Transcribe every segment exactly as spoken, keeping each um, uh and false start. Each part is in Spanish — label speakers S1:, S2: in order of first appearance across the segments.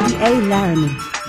S1: A. Laramie.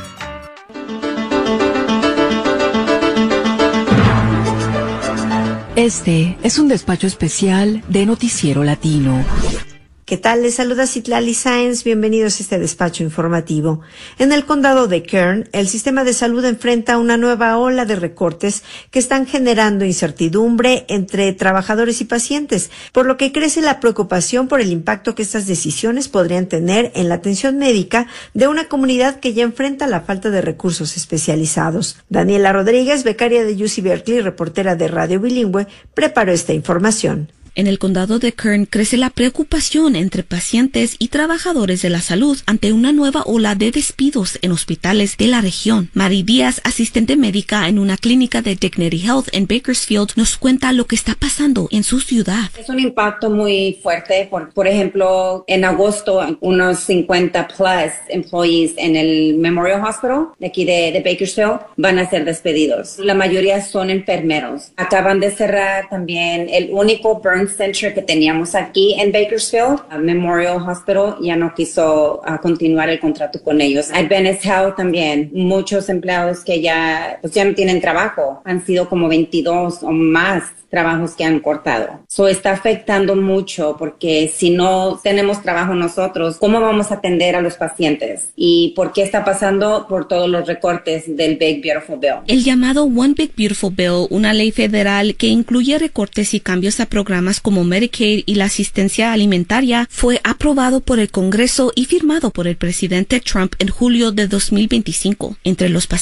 S2: Este es un despacho especial de Noticiero Latino.
S3: ¿Qué tal? Les saluda Citlali Sáenz. Bienvenidos a este despacho informativo. En el condado de Kern, el sistema de salud enfrenta una nueva ola de recortes que están generando incertidumbre entre trabajadores y pacientes, por lo que crece la preocupación por el impacto que estas decisiones podrían tener en la atención médica de una comunidad que ya enfrenta la falta de recursos especializados. Daniela Rodríguez, becaria de U C Berkeley y reportera de Radio Bilingüe, preparó esta información.
S4: En el condado de Kern crece la preocupación entre pacientes y trabajadores de la salud ante una nueva ola de despidos en hospitales de la región. Mari Díaz, asistente médica en una clínica de Dignity Health en Bakersfield, nos cuenta lo que está pasando en su ciudad.
S5: Es un impacto muy fuerte. Por, por ejemplo, en agosto, unos cincuenta plus employees en el Memorial Hospital de aquí de, de Bakersfield van a ser despedidos. La mayoría son enfermeros. Acaban de cerrar también el único burn center que teníamos aquí en Bakersfield. uh, Memorial Hospital ya no quiso uh, continuar el contrato con ellos. Adventist Health también, muchos empleados que ya, pues ya no tienen trabajo, han sido como veintidós o más trabajos que han cortado. Eso está afectando mucho porque si no tenemos trabajo nosotros, ¿cómo vamos a atender a los pacientes? ¿Y por qué está pasando? Por todos los recortes del Big Beautiful Bill.
S4: El llamado One Big Beautiful Bill, una ley federal que incluye recortes y cambios a programas como Medicaid y la asistencia alimentaria, fue aprobado por el Congreso y firmado por el presidente Trump en julio de dos mil veinticinco. Entre los